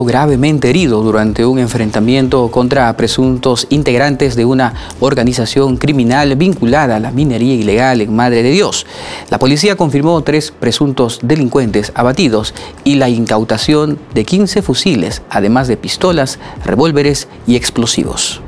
Gravemente herido durante un enfrentamiento contra presuntos integrantes de una organización criminal vinculada a la minería ilegal en Madre de Dios. La policía confirmó 3 presuntos delincuentes abatidos y la incautación de 15 fusiles, además de pistolas, revólveres y explosivos.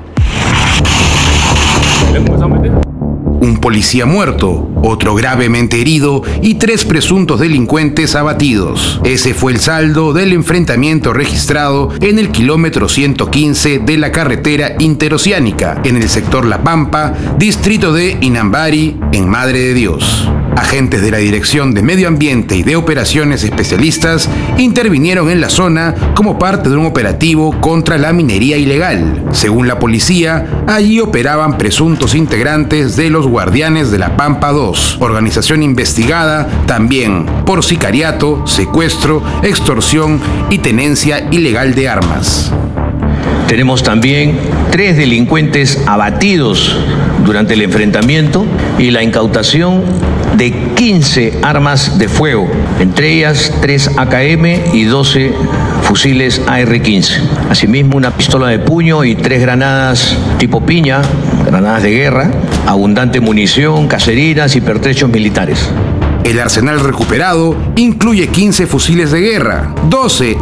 Un policía muerto, otro gravemente herido y 3 presuntos delincuentes abatidos. Ese fue el saldo del enfrentamiento registrado en el kilómetro 115 de la carretera interoceánica, en el sector La Pampa, distrito de Inambari, en Madre de Dios. Agentes de la Dirección de Medio Ambiente y de Operaciones Especialistas intervinieron en la zona como parte de un operativo contra la minería ilegal. Según la policía, allí operaban presuntos integrantes de los Guardianes de la Pampa 2, organización investigada también por sicariato, secuestro, extorsión y tenencia ilegal de armas. Tenemos también 3 delincuentes abatidos durante el enfrentamiento y la incautación de 15 armas de fuego, entre ellas 3 AKM y 12 fusiles AR-15. Asimismo, una pistola de puño y 3 granadas tipo piña, granadas de guerra, abundante munición, caserinas y pertrechos militares. El arsenal recuperado incluye 15 fusiles de guerra, 12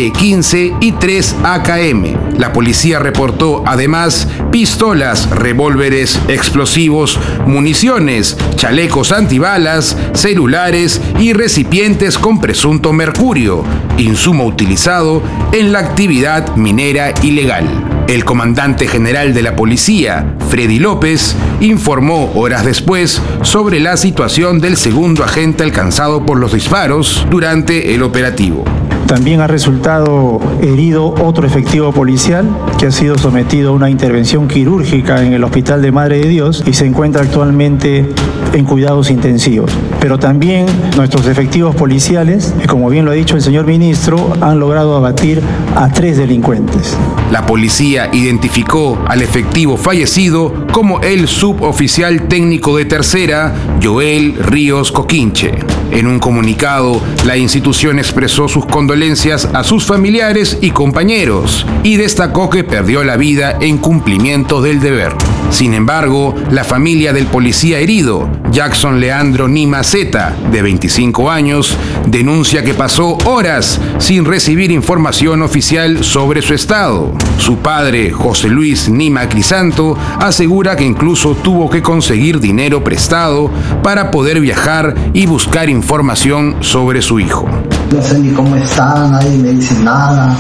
AR-15 y 3 AKM. La policía reportó además pistolas, revólveres, explosivos, municiones, chalecos antibalas, celulares y recipientes con presunto mercurio, insumo utilizado en la actividad minera ilegal. El comandante general de la policía, Freddy López, informó horas después sobre la situación del segundo agente alcanzado por los disparos durante el operativo. También ha resultado herido otro efectivo policial que ha sido sometido a una intervención quirúrgica en el Hospital de Madre de Dios y se encuentra actualmente en cuidados intensivos. Pero también nuestros efectivos policiales, como bien lo ha dicho el señor ministro, han logrado abatir a 3 delincuentes. La policía identificó al efectivo fallecido como el suboficial técnico de tercera, Joel Ríos Coquinche. En un comunicado, la institución expresó sus condolencias a sus familiares y compañeros y destacó que perdió la vida en cumplimiento del deber. Sin embargo, la familia del policía herido, Jackson Leandro Nima Zeta, de 25 años, denuncia que pasó horas sin recibir información oficial sobre su estado. Su padre, José Luis Nima Crisanto, asegura que incluso tuvo que conseguir dinero prestado para poder viajar y buscar información sobre su hijo. No sé ni cómo está, nadie me dice nada,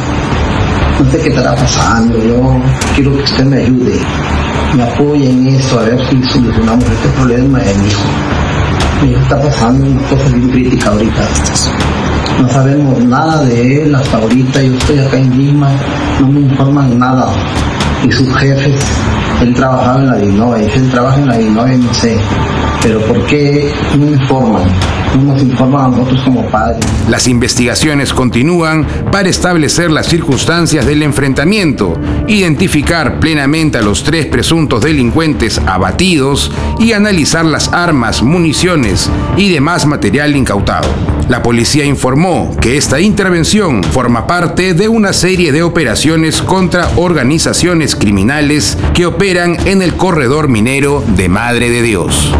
no sé qué estará pasando. Yo quiero que usted me ayude, me apoye en esto, a ver si solucionamos este problema de mi hijo. Mi hijo está pasando una cosa bien crítica ahorita. No sabemos nada de él hasta ahorita. Yo estoy acá en Lima, no me informan nada. Y sus jefes, él trabajaba en la DINOE, si él trabaja en la DINOE no sé. Pero ¿por qué no informan? No nos informan a nosotros como padres. Las investigaciones continúan para establecer las circunstancias del enfrentamiento, identificar plenamente a los 3 presuntos delincuentes abatidos y analizar las armas, municiones y demás material incautado. La policía informó que esta intervención forma parte de una serie de operaciones contra organizaciones criminales que operan en el corredor minero de Madre de Dios.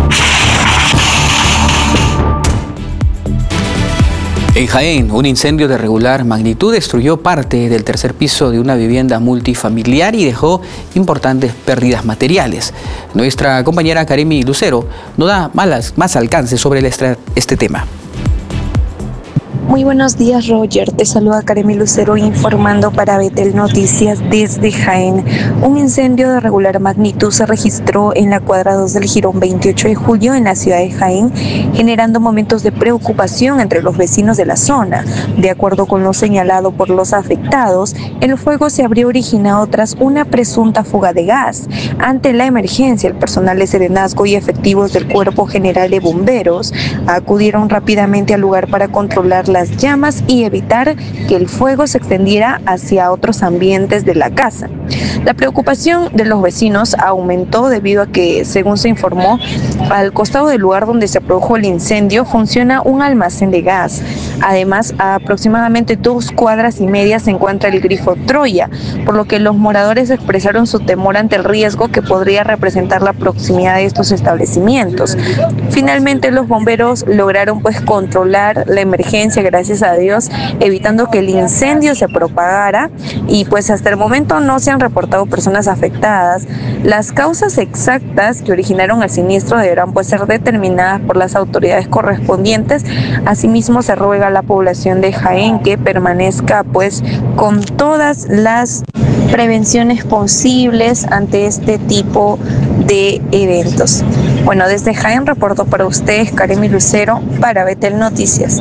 En Jaén, un incendio de regular magnitud destruyó parte del tercer piso de una vivienda multifamiliar y dejó importantes pérdidas materiales. Nuestra compañera Karemi Lucero nos da más alcance sobre este tema. Muy buenos días, Roger. Te saluda Karemi Lucero informando para Betel Noticias desde Jaén. Un incendio de regular magnitud se registró en la cuadra 2 del Jirón 28 de julio en la ciudad de Jaén, generando momentos de preocupación entre los vecinos de la zona. De acuerdo con lo señalado por los afectados, el fuego se habría originado tras una presunta fuga de gas. Ante la emergencia, el personal de Serenazgo y efectivos del Cuerpo General de Bomberos acudieron rápidamente al lugar para controlar la las llamas y evitar que el fuego se extendiera hacia otros ambientes de la casa. La preocupación de los vecinos aumentó debido a que, según se informó, al costado del lugar donde se produjo el incendio funciona un almacén de gas. Además, a aproximadamente 2 cuadras y media se encuentra el grifo Troya, por lo que los moradores expresaron su temor ante el riesgo que podría representar la proximidad de estos establecimientos. Finalmente, los bomberos lograron controlar la emergencia, gracias a Dios, evitando que el incendio se propagara, y hasta el momento no se han reportado personas afectadas. Las causas exactas que originaron el siniestro deberán ser determinadas por las autoridades correspondientes. Asimismo, se ruega a la población de Jaén que permanezca con todas las prevenciones posibles ante este tipo de eventos. Desde Jaén reportó para ustedes Karemi Lucero para Betel Noticias.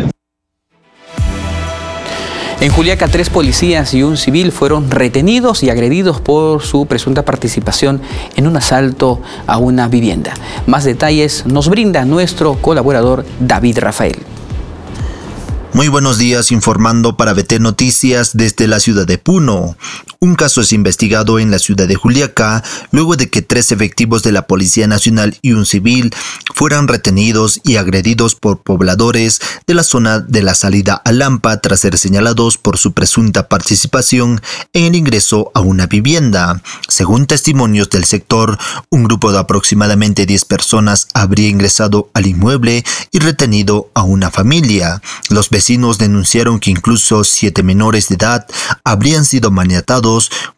En Juliaca, 3 policías y un civil fueron retenidos y agredidos por su presunta participación en un asalto a una vivienda. Más detalles nos brinda nuestro colaborador David Rafael. Muy buenos días, informando para BT Noticias desde la ciudad de Puno. Un caso es investigado en la ciudad de Juliaca luego de que 3 efectivos de la Policía Nacional y un civil fueran retenidos y agredidos por pobladores de la zona de la salida a Lampa tras ser señalados por su presunta participación en el ingreso a una vivienda. Según testimonios del sector, un grupo de aproximadamente 10 personas habría ingresado al inmueble y retenido a una familia. Los vecinos denunciaron que incluso 7 menores de edad habrían sido maniatados,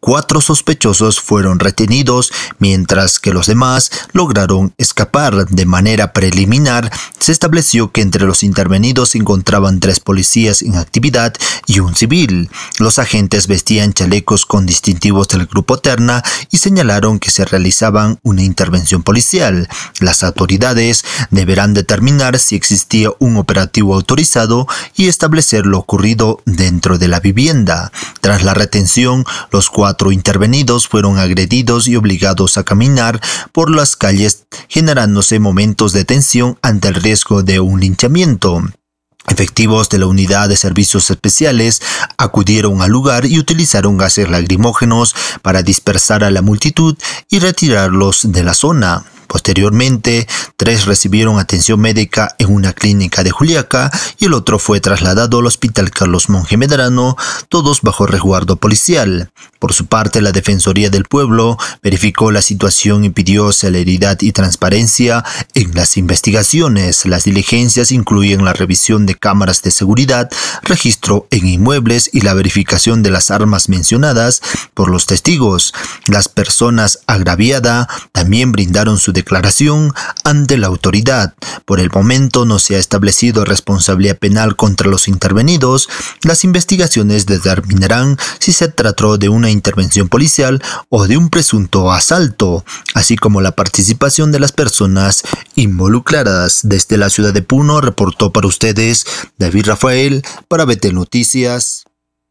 4 sospechosos fueron retenidos, mientras que los demás lograron escapar. De manera preliminar, se estableció que entre los intervenidos se encontraban 3 policías en actividad y un civil. Los agentes vestían chalecos con distintivos del Grupo Terna y señalaron que se realizaban una intervención policial. Las autoridades deberán determinar si existía un operativo autorizado y establecer lo ocurrido dentro de la vivienda. Tras la retención, los 4 intervenidos fueron agredidos y obligados a caminar por las calles, generándose momentos de tensión ante el riesgo de un linchamiento. Efectivos de la Unidad de Servicios Especiales acudieron al lugar y utilizaron gases lacrimógenos para dispersar a la multitud y retirarlos de la zona. Posteriormente, 3 recibieron atención médica en una clínica de Juliaca y el otro fue trasladado al Hospital Carlos Monge Medrano, todos bajo resguardo policial. Por su parte, la Defensoría del Pueblo verificó la situación y pidió celeridad y transparencia en las investigaciones. Las diligencias incluyen la revisión de cámaras de seguridad, registro en inmuebles y la verificación de las armas mencionadas por los testigos. Las personas agraviadas también brindaron su declaración ante la autoridad. Por el momento no se ha establecido responsabilidad penal contra los intervenidos. Las investigaciones determinarán si se trató de una intervención policial o de un presunto asalto, así como la participación de las personas involucradas. Desde la ciudad de Puno reportó para ustedes David Rafael para BT Noticias.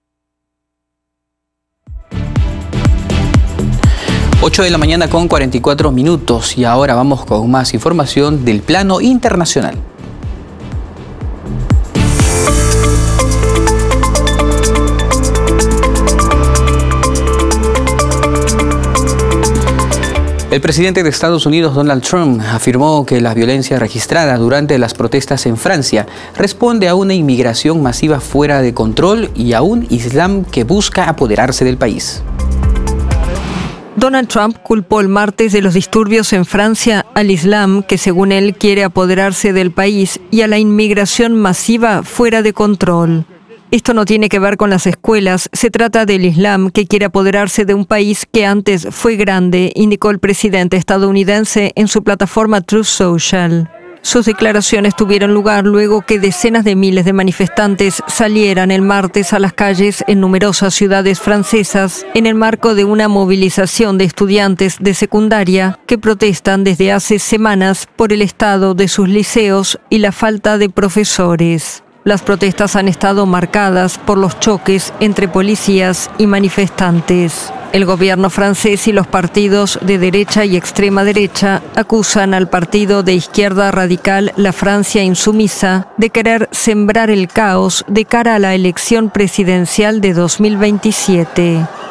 8 de la mañana con 44 minutos y ahora vamos con más información del plano internacional. El presidente de Estados Unidos, Donald Trump, afirmó que la violencia registrada durante las protestas en Francia responde a una inmigración masiva fuera de control y a un Islam que busca apoderarse del país. Donald Trump culpó el martes de los disturbios en Francia al Islam, que según él quiere apoderarse del país, y a la inmigración masiva fuera de control. Esto no tiene que ver con las escuelas, se trata del Islam que quiere apoderarse de un país que antes fue grande, indicó el presidente estadounidense en su plataforma Truth Social. Sus declaraciones tuvieron lugar luego que decenas de miles de manifestantes salieran el martes a las calles en numerosas ciudades francesas en el marco de una movilización de estudiantes de secundaria que protestan desde hace semanas por el estado de sus liceos y la falta de profesores. Las protestas han estado marcadas por los choques entre policías y manifestantes. El gobierno francés y los partidos de derecha y extrema derecha acusan al partido de izquierda radical La Francia Insumisa de querer sembrar el caos de cara a la elección presidencial de 2027.